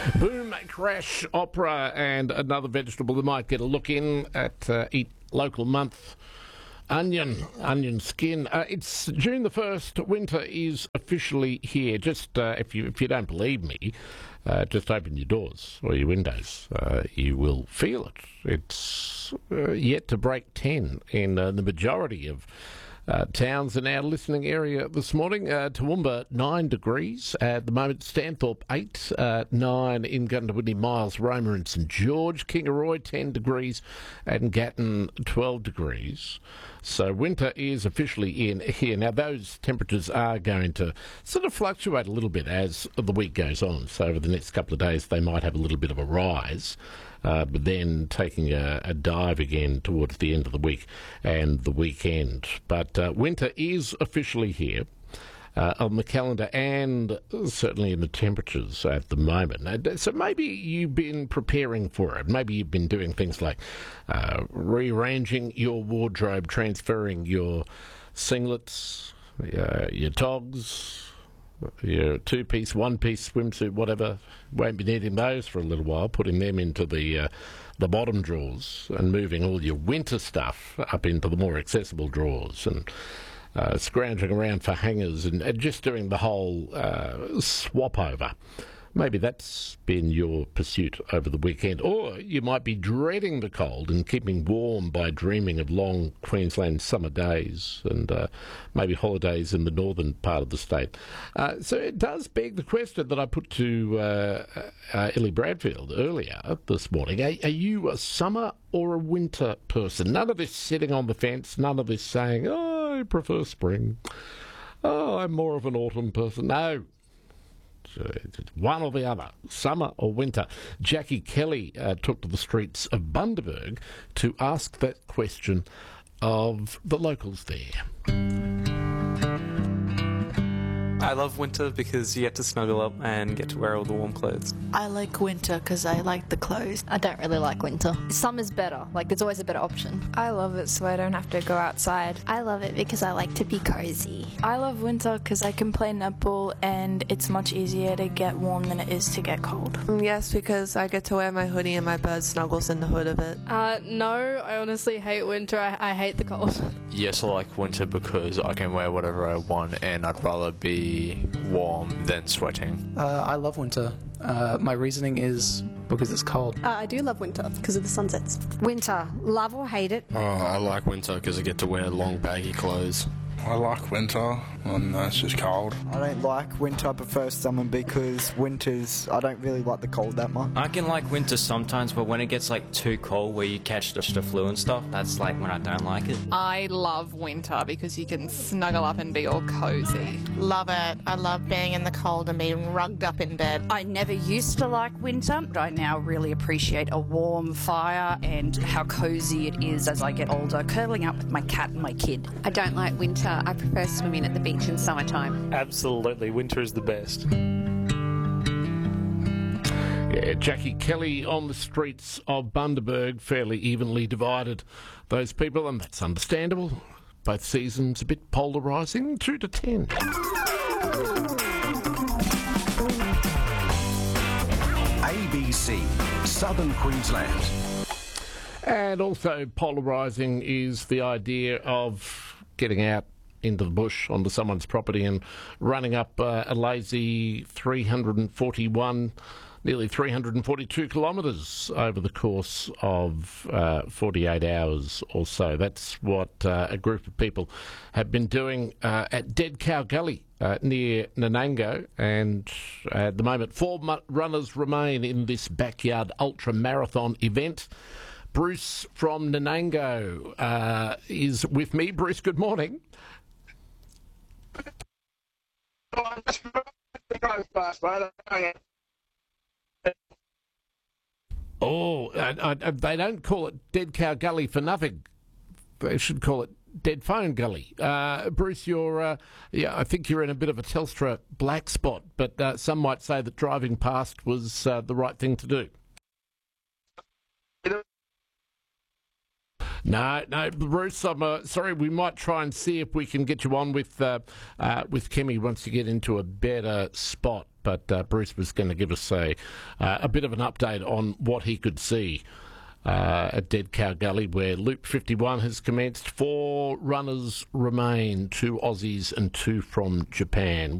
Boom, crash, opera, and another vegetable that might get a look in at Eat Local Month. Onion skin. It's June the 1st. Winter is officially here. Just if you don't believe me, just open your doors or your windows. You will feel it. It's yet to break 10 in the majority of towns in our listening area this morning. Toowoomba 9 degrees at the moment. Stanthorpe 8, 9 in Gundawindi, Miles, Roma and St George. Kingaroy 10 degrees and Gatton 12 degrees. So winter is officially in here. Now those temperatures are going to sort of fluctuate a little bit as the week goes on. So over the next couple of days they might have a little bit of a rise. But then taking a dive again towards the end of the week and the weekend. But winter is officially here on the calendar and certainly in the temperatures at the moment. So maybe you've been preparing for it. Maybe you've been doing things like rearranging your wardrobe, transferring your singlets, your togs, your two-piece, one-piece swimsuit, whatever. Won't be needing those for a little while, putting them into the bottom drawers and moving all your winter stuff up into the more accessible drawers and scrounging around for hangers and just doing the whole swap over. Maybe that's been your pursuit over the weekend. Or you might be dreading the cold and keeping warm by dreaming of long Queensland summer days and maybe holidays in the northern part of the state. So it does beg the question that I put to Ellie Bradfield earlier this morning. Are you a summer or a winter person? None of this sitting on the fence, none of this saying, oh, I prefer spring. Oh, I'm more of an autumn person. No. One or the other, summer or winter. Jackie Kelly took to the streets of Bundaberg to ask that question of the locals there. I love winter because you get to snuggle up and get to wear all the warm clothes. I like winter because I like the clothes. I don't really like winter. Summer's better. Like, there's always a better option. I love it so I don't have to go outside. I love it because I like to be cozy. I love winter because I can play netball and it's much easier to get warm than it is to get cold. Yes, because I get to wear my hoodie and my bird snuggles in the hood of it. No, I honestly hate winter. I hate the cold. Yes, I like winter because I can wear whatever I want and I'd rather be warm than sweating. I love winter. My reasoning is because it's cold. I do love winter because of the sunsets. Winter. Love or hate it? I like winter because I get to wear long baggy clothes. I like winter, and it's just cold. I don't like winter, I prefer summer because I don't really like the cold that much. I can like winter sometimes, but when it gets like too cold where you catch the flu and stuff, that's like when I don't like it. I love winter because you can snuggle up and be all cozy. Love it. I love being in the cold and being rugged up in bed. I never used to like winter, but I now really appreciate a warm fire and how cozy it is as I get older, curling up with my cat and my kid. I don't like winter. I prefer swimming at the beach in summertime. Absolutely, winter is the best. Yeah, Jackie Kelly on the streets of Bundaberg, fairly evenly divided, those people, and that's understandable. Both seasons a bit polarising, 2 to 10. ABC, Southern Queensland. And also polarising is the idea of getting out into the bush onto someone's property and running up a lazy 341, nearly 342 kilometres over the course of 48 hours or so. That's what a group of people have been doing at Dead Cow Gully near Nanango, and at the moment 4 runners remain in this backyard ultra marathon event. Bruce from Nanango is with me. Bruce, good morning. Oh, they don't call it Dead Cow Gully for nothing. They should call it Dead Phone Gully. Bruce, I think you're in a bit of a Telstra black spot, but some might say that driving past was the right thing to do. No, Bruce, I'm sorry. We might try and see if we can get you on with Kemi once you get into a better spot. but Bruce was going to give us a bit of an update on what he could see at Dead Cow Gully, where Loop 51 has commenced. 4 runners remain, 2 Aussies and 2 from Japan.